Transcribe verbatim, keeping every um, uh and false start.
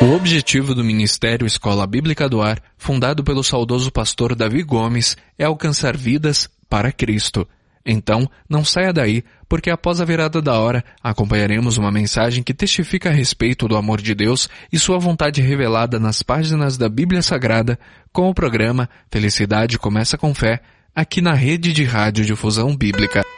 O objetivo do Ministério Escola Bíblica do Ar, fundado pelo saudoso pastor Davi Gomes, é alcançar vidas para Cristo. Então, não saia daí, porque após a virada da hora, acompanharemos uma mensagem que testifica a respeito do amor de Deus e sua vontade revelada nas páginas da Bíblia Sagrada, com o programa Felicidade Começa com Fé, aqui na Rede de Rádio Difusão Bíblica.